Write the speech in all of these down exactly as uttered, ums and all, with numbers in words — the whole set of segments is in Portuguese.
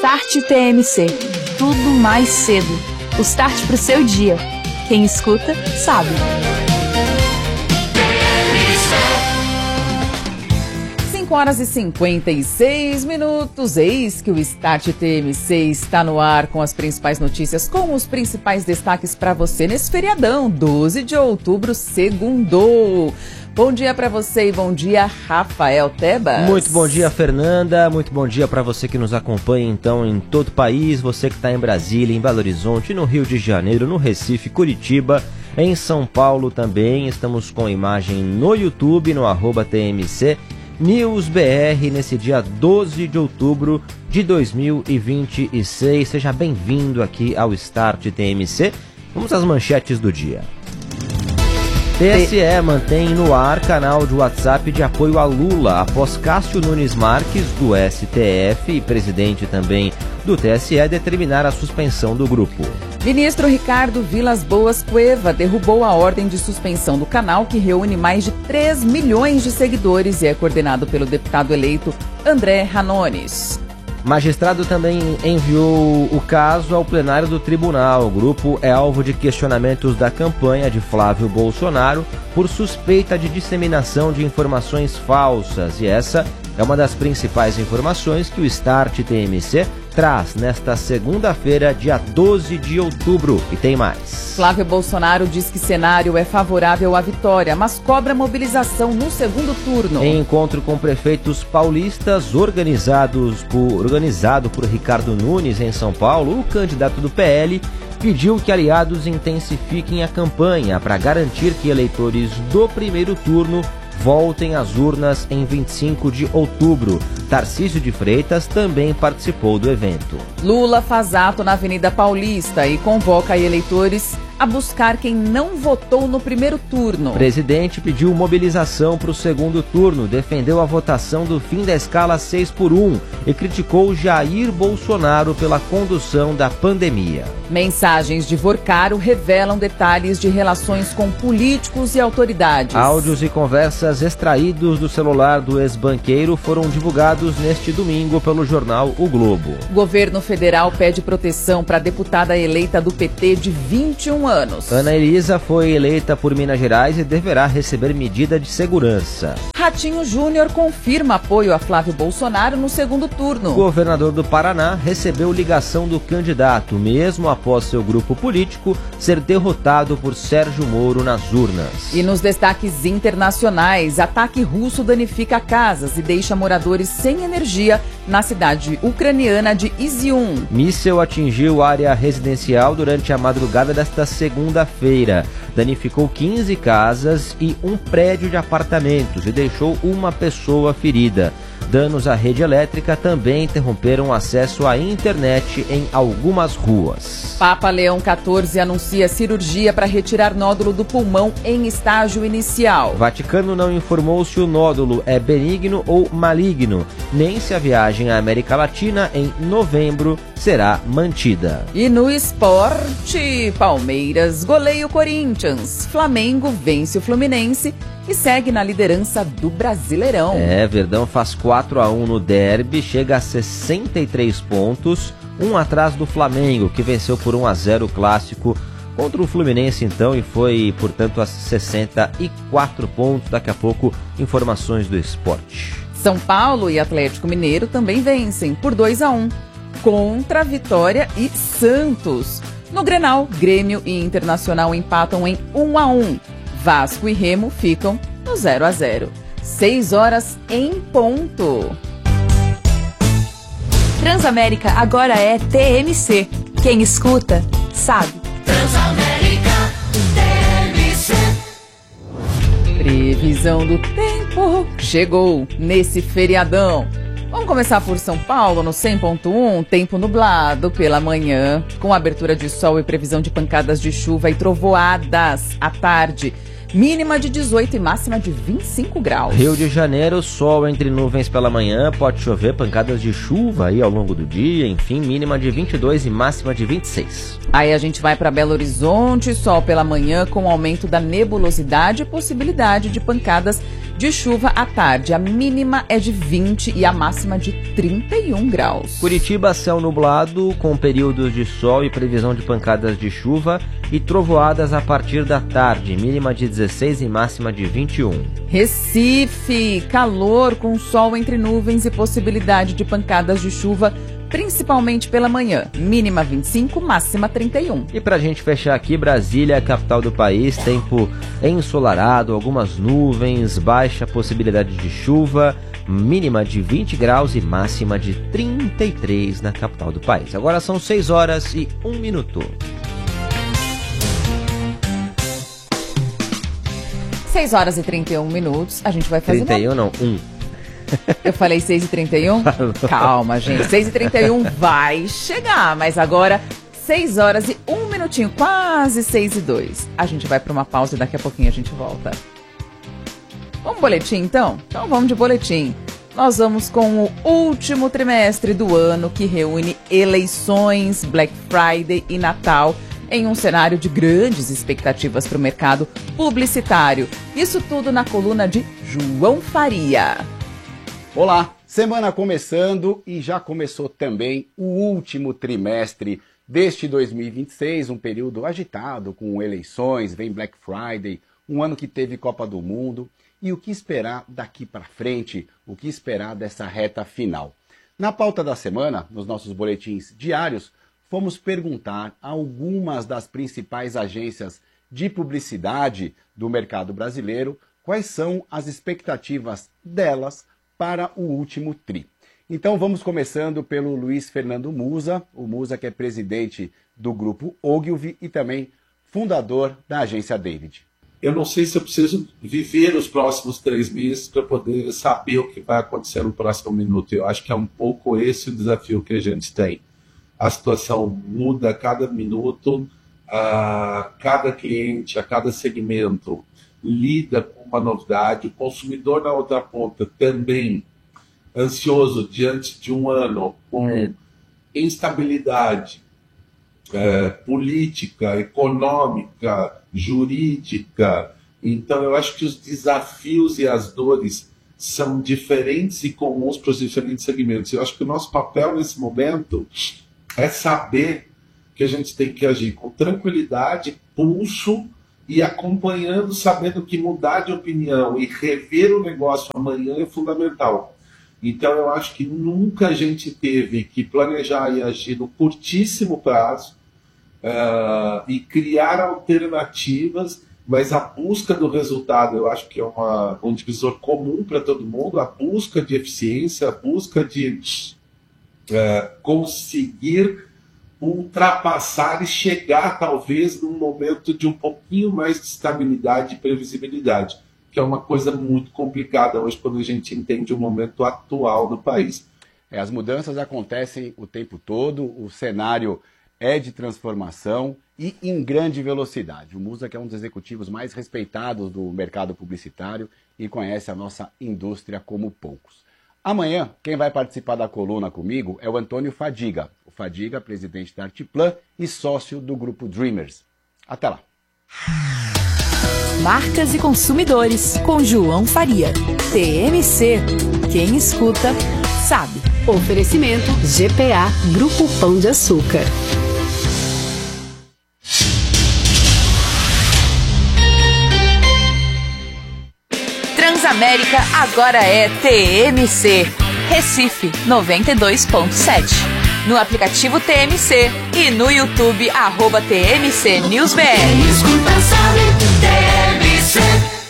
Start T M C. Tudo mais cedo. O start pro seu dia. Quem escuta, sabe. cinco horas e cinquenta e seis minutos. Eis que o Start T M C está no ar com as principais notícias, com os principais destaques para você nesse feriadão, doze de outubro, segundou. Bom dia para você e bom dia, Rafael Tebas. Muito bom dia, Fernanda. Muito bom dia para você que nos acompanha, então, em todo o país. Você que está em Brasília, em Belo Horizonte, no Rio de Janeiro, no Recife, Curitiba, em São Paulo também. Estamos com imagem no YouTube, no arroba T M C News B R, nesse dia doze de outubro de dois mil e vinte e seis. Seja bem-vindo aqui ao Start T M C. Vamos às manchetes do dia. T S E mantém no ar canal de WhatsApp de apoio a Lula após Cássio Nunes Marques, do S T F e presidente também do T S E, determinar a suspensão do grupo. Ministro Ricardo Vilas Boas Cueva derrubou a ordem de suspensão do canal, que reúne mais de três milhões de seguidores e é coordenado pelo deputado eleito André Ranones. Magistrado também enviou o caso ao plenário do tribunal. O grupo é alvo de questionamentos da campanha de Flávio Bolsonaro por suspeita de disseminação de informações falsas. E essa é uma das principais informações que o Start T M C traz nesta segunda-feira, dia doze de outubro. E tem mais. Flávio Bolsonaro diz que cenário é favorável à vitória, mas cobra mobilização no segundo turno. Em encontro com prefeitos paulistas organizados por, organizado por Ricardo Nunes em São Paulo, o candidato do P L pediu que aliados intensifiquem a campanha para garantir que eleitores do primeiro turno voltem às urnas em vinte e cinco de outubro. Tarcísio de Freitas também participou do evento. Lula faz ato na Avenida Paulista e convoca eleitores a buscar quem não votou no primeiro turno. O presidente pediu mobilização para o segundo turno, defendeu a votação do fim da escala seis por um e criticou Jair Bolsonaro pela condução da pandemia. Mensagens de Vorcaro revelam detalhes de relações com políticos e autoridades. Áudios e conversas extraídos do celular do ex-banqueiro foram divulgados neste domingo pelo jornal O Globo. O governo federal pede proteção para a deputada eleita do P T de vinte e um anos. Ana Elisa foi eleita por Minas Gerais e deverá receber medida de segurança. Ratinho Júnior confirma apoio a Flávio Bolsonaro no segundo turno. O governador do Paraná recebeu ligação do candidato, mesmo após seu grupo político ser derrotado por Sérgio Moro nas urnas. E nos destaques internacionais, ataque russo danifica casas e deixa moradores sem energia na cidade ucraniana de Izium. Míssel atingiu área residencial durante a madrugada desta segunda-feira. Danificou quinze casas e um prédio de apartamentos e deixou uma pessoa ferida. Danos à rede elétrica também interromperam o acesso à internet em algumas ruas. Papa Leão quatorze anuncia cirurgia para retirar nódulo do pulmão em estágio inicial. O Vaticano não informou se o nódulo é benigno ou maligno, nem se a viagem à América Latina em novembro será mantida. E no esporte, Palmeiras goleia o Corinthians, Flamengo vence o Fluminense e segue na liderança do Brasileirão. É, Verdão faz quatro a um no derby, chega a sessenta e três pontos, um atrás do Flamengo, que venceu por um a zero o clássico contra o Fluminense, então, e foi, portanto, a sessenta e quatro pontos. Daqui a pouco, informações do esporte. São Paulo e Atlético Mineiro também vencem por dois a um contra Vitória e Santos. No Grenal, Grêmio e Internacional empatam em um a um. Vasco e Remo ficam no zero a zero. seis horas em ponto. Transamérica agora é T M C. Quem escuta, sabe. Transamérica T M C. Previsão do tempo chegou nesse feriadão. Vamos começar por São Paulo, no cem ponto um, tempo nublado pela manhã, com abertura de sol e previsão de pancadas de chuva e trovoadas à tarde. mínima de dezoito e máxima de vinte e cinco graus. Rio de Janeiro, sol entre nuvens pela manhã, pode chover, pancadas de chuva aí ao longo do dia, enfim, mínima de vinte e dois e máxima de vinte e seis. Aí a gente vai para Belo Horizonte, sol pela manhã com aumento da nebulosidade e possibilidade de pancadas de chuva à tarde. A mínima é de vinte e a máxima de trinta e um graus. Curitiba, céu nublado, com períodos de sol e previsão de pancadas de chuva e trovoadas a partir da tarde, mínima de dezesseis e máxima de vinte e um. Recife, calor com sol entre nuvens e possibilidade de pancadas de chuva, principalmente pela manhã, mínima vinte e cinco, máxima trinta e um. E pra gente fechar aqui, Brasília, capital do país, tempo ensolarado, algumas nuvens, baixa possibilidade de chuva, mínima de vinte graus e máxima de trinta e três na capital do país. Agora são seis horas e um minuto. seis horas e trinta e um minutos, a gente vai fazer... trinta e um uma... não, um. Eu falei seis e trinta e um? Calma, gente. seis e trinta e um vai chegar, mas agora seis horas e um minutinho, quase seis e dois. A gente vai para uma pausa e daqui a pouquinho a gente volta. Vamos boletim, então? Então vamos de boletim. Nós vamos com o último trimestre do ano, que reúne eleições, Black Friday e Natal, em um cenário de grandes expectativas para o mercado publicitário. Isso tudo na coluna de João Faria. Olá, semana começando e já começou também o último trimestre deste dois mil e vinte e seis, um período agitado com eleições, vem Black Friday, um ano que teve Copa do Mundo e o que esperar daqui para frente, o que esperar dessa reta final. Na pauta da semana, nos nossos boletins diários, fomos perguntar a algumas das principais agências de publicidade do mercado brasileiro quais são as expectativas delas para o último tri. Então vamos começando pelo Luiz Fernando Musa, o Musa que é presidente do grupo Ogilvy e também fundador da agência David. Eu não sei se eu preciso viver os próximos três meses para poder saber o que vai acontecer no próximo minuto. Eu acho que é um pouco esse o desafio que a gente tem. A situação muda a cada minuto, a cada cliente, a cada segmento lida com uma novidade, o consumidor na outra ponta também ansioso diante de um ano com instabilidade é, política, econômica, jurídica. Então eu acho que os desafios e as dores são diferentes e comuns para os diferentes segmentos. Eu acho que o nosso papel nesse momento é saber que a gente tem que agir com tranquilidade, pulso, e acompanhando, sabendo que mudar de opinião e rever o negócio amanhã é fundamental. Então eu acho que nunca a gente teve que planejar e agir no curtíssimo prazo uh, e criar alternativas, mas a busca do resultado eu acho que é uma, um divisor comum para todo mundo, a busca de eficiência, a busca de uh, conseguir ultrapassar e chegar talvez num momento de um pouquinho mais de estabilidade e previsibilidade, que é uma coisa muito complicada hoje quando a gente entende o momento atual do país. É, as mudanças acontecem o tempo todo, o cenário é de transformação e em grande velocidade. O Musa, que é um dos executivos mais respeitados do mercado publicitário e conhece a nossa indústria como poucos. Amanhã, quem vai participar da coluna comigo é o Antônio Fadiga. O Fadiga, presidente da Artiplan e sócio do grupo Dreamers. Até lá. Marcas e consumidores, com João Faria. T M C. Quem escuta, sabe. Oferecimento G P A Grupo Pão de Açúcar. Transamérica agora é T M C. Recife noventa e dois ponto sete. No aplicativo T M C e no YouTube, arroba T M C News B R. Quem escuta sabe, T M C.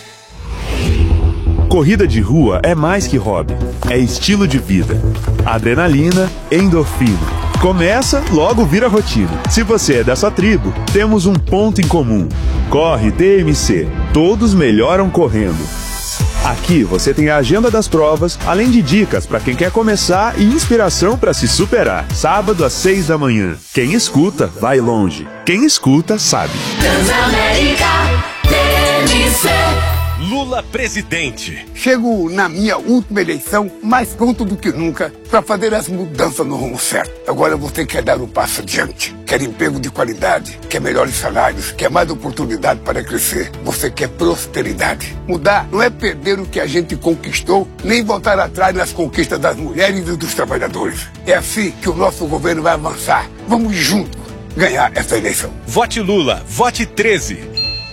Corrida de rua é mais que hobby, é estilo de vida. Adrenalina, endorfina. Começa, logo vira rotina. Se você é dessa tribo, temos um ponto em comum. Corre T M C. Todos melhoram correndo. Aqui você tem a agenda das provas, além de dicas para quem quer começar e inspiração para se superar. Sábado às seis da manhã. Quem escuta, vai longe. Quem escuta, sabe. Transamérica, T M C. Lula presidente. Chego na minha última eleição mais pronto do que nunca para fazer as mudanças no rumo certo. Agora você quer dar um passo adiante, quer emprego de qualidade, quer melhores salários, quer mais oportunidade para crescer. Você quer prosperidade. Mudar não é perder o que a gente conquistou, nem voltar atrás nas conquistas das mulheres e dos trabalhadores. É assim que o nosso governo vai avançar. Vamos juntos ganhar essa eleição. Vote Lula, vote treze.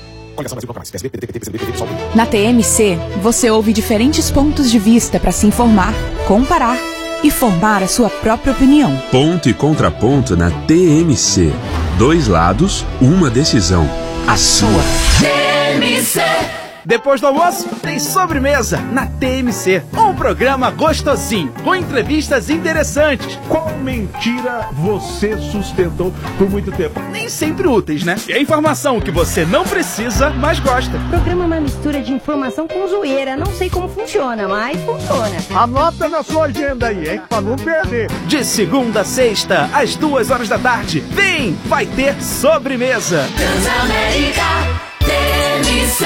Na T M C, você ouve diferentes pontos de vista para se informar, comparar e formar a sua própria opinião. Ponto e contraponto na T M C. Dois lados, uma decisão. A sua. T M C. Depois do almoço, tem sobremesa na T M C. Um programa gostosinho, com entrevistas interessantes. Qual mentira você sustentou por muito tempo? Nem sempre úteis, né? E a informação que você não precisa, mas gosta. O programa é uma mistura de informação com zoeira. Não sei como funciona, mas funciona. Anota na sua agenda aí, hein? Pra não perder. De segunda a sexta, às duas horas da tarde. Vem, vai ter sobremesa. Transamérica T M C.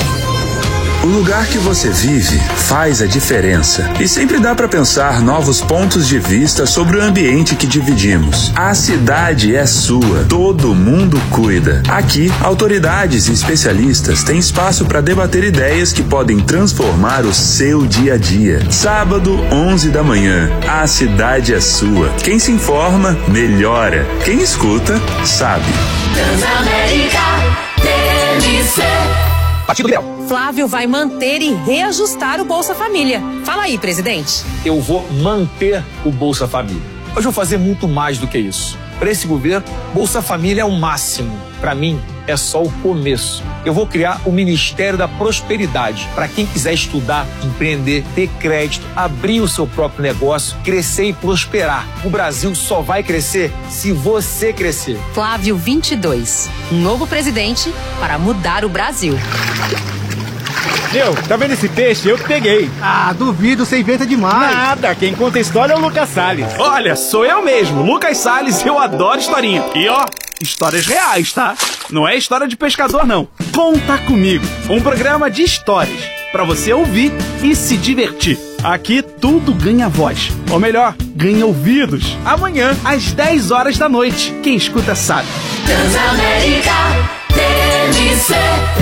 O lugar que você vive faz a diferença. E sempre dá para pensar novos pontos de vista sobre o ambiente que dividimos. A cidade é sua, todo mundo cuida. Aqui, autoridades e especialistas têm espaço para debater ideias que podem transformar o seu dia a dia. Sábado, onze da manhã. A cidade é sua. Quem se informa, melhora. Quem escuta, sabe. Transamérica T M C. Partido Liberal. Flávio vai manter e reajustar o Bolsa Família. Fala aí, presidente. Eu vou manter o Bolsa Família. Hoje eu vou fazer muito mais do que isso. Para esse governo, Bolsa Família é o máximo. Para mim, é só o começo. Eu vou criar o Ministério da Prosperidade para quem quiser estudar, empreender, ter crédito, abrir o seu próprio negócio, crescer e prosperar. O Brasil só vai crescer se você crescer. Flávio vinte e dois, um novo presidente para mudar o Brasil. Meu, tá vendo esse peixe? Eu peguei. Ah, duvido, você inventa demais. Nada, quem conta a história é o Lucas Salles. Olha, sou eu mesmo, Lucas Salles, eu adoro historinha. E ó, histórias reais, tá? Não é história de pescador, não. Conta Comigo, um programa de histórias, pra você ouvir e se divertir. Aqui tudo ganha voz, ou melhor, ganha ouvidos. Amanhã, às dez horas da noite, quem escuta sabe. Transamérica T M C.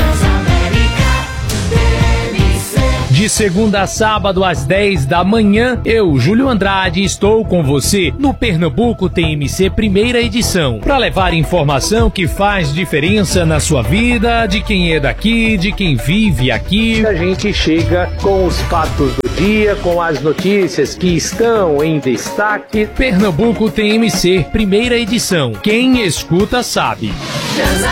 De segunda a sábado, às dez da manhã, eu, Júlio Andrade, estou com você no Pernambuco T M C primeira edição, para levar informação que faz diferença na sua vida, de quem é daqui, de quem vive aqui. A gente chega com os fatos do dia, com as notícias que estão em destaque. Pernambuco T M C primeira edição. Quem escuta sabe.